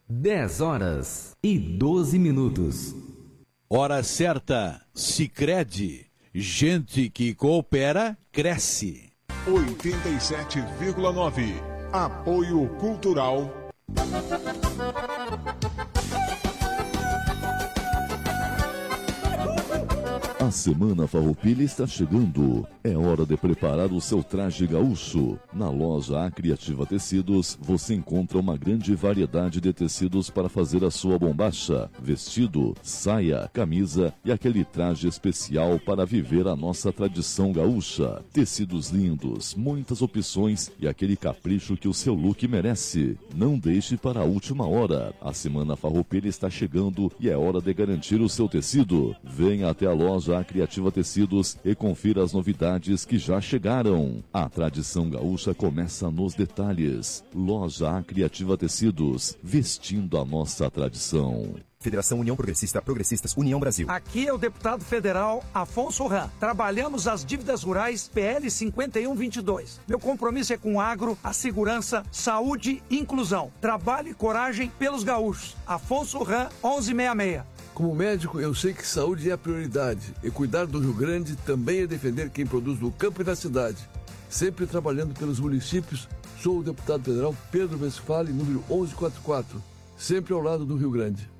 10h12. Hora certa, Sicredi. Gente que coopera, cresce. 87,9. Apoio Cultural. A Semana Farroupilha está chegando. É hora de preparar o seu traje gaúcho. Na loja A Criativa Tecidos, você encontra uma grande variedade de tecidos para fazer a sua bombacha, vestido, saia, camisa e aquele traje especial para viver a nossa tradição gaúcha. Tecidos lindos, muitas opções e aquele capricho que o seu look merece. Não deixe para a última hora. A Semana Farroupilha está chegando e é hora de garantir o seu tecido. Venha até a loja A Criativa Tecidos e confira as novidades que já chegaram. A tradição gaúcha começa nos detalhes. Loja A Criativa Tecidos, vestindo a nossa tradição. Federação União Progressista, Progressistas União Brasil. Aqui é o deputado federal Afonso Ram. Trabalhamos as dívidas rurais PL 5122. Meu compromisso é com o agro, a segurança, saúde e inclusão. Trabalho e coragem pelos gaúchos. Afonso Ram, 1166. Como médico, eu sei que saúde é a prioridade e cuidar do Rio Grande também é defender quem produz no campo e na cidade. Sempre trabalhando pelos municípios, sou o deputado federal Pedro Westphalen, número 1144, sempre ao lado do Rio Grande.